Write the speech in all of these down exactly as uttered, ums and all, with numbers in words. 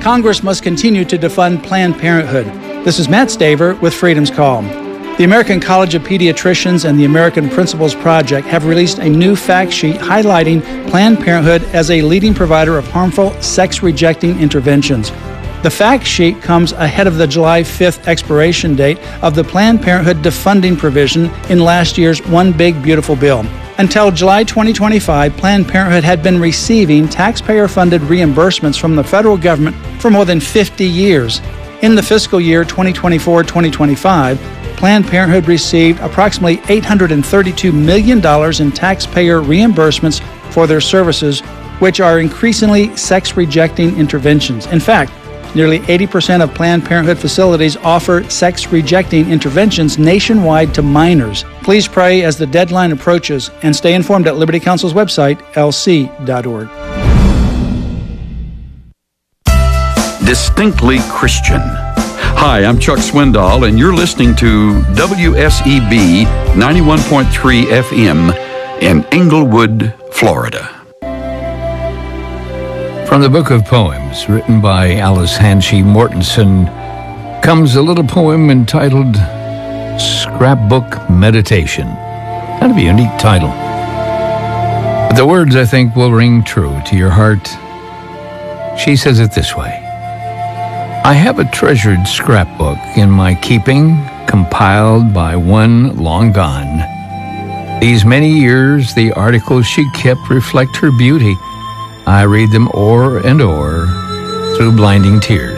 Congress must continue to defund Planned Parenthood. This is Matt Staver with Freedom's Call. The American College of Pediatricians and the American Principles Project have released a new fact sheet highlighting Planned Parenthood as a leading provider of harmful, sex-rejecting interventions. The fact sheet comes ahead of the July fifth expiration date of the Planned Parenthood defunding provision in last year's One Big Beautiful Bill. Until July twenty twenty-five, Planned Parenthood had been receiving taxpayer-funded reimbursements from the federal government for more than fifty years. In the fiscal year twenty twenty-four twenty twenty-five, Planned Parenthood received approximately eight hundred thirty-two million dollars in taxpayer reimbursements for their services, which are increasingly sex-rejecting interventions. In fact, nearly eighty percent of Planned Parenthood facilities offer sex-rejecting interventions nationwide to minors. Please pray as the deadline approaches and stay informed at Liberty Counsel's website, L C dot org. Distinctly Christian. Hi, I'm Chuck Swindoll, and you're listening to W S E B ninety-one point three F M in Englewood, Florida. From the book of poems written by Alice Hanshee Mortensen comes a little poem entitled Scrapbook Meditation. That'd be a neat title. But the words, I think, will ring true to your heart. She says it this way. I have a treasured scrapbook in my keeping, compiled by one long gone. These many years, the articles she kept reflect her beauty. I read them o'er and o'er through blinding tears.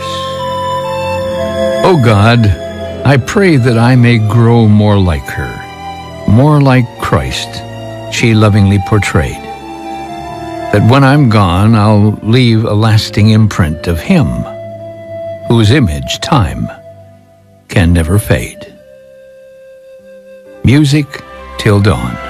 Oh God, I pray that I may grow more like her, more like Christ she lovingly portrayed. That when I'm gone, I'll leave a lasting imprint of Him, whose image time can never fade. Music till dawn.